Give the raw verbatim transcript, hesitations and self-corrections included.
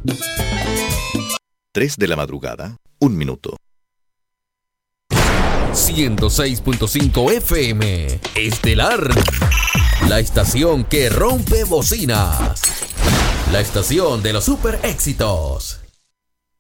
tres de la madrugada, un minuto. ciento seis punto cinco F M Estelar, la estación que rompe bocinas, la estación de los super éxitos.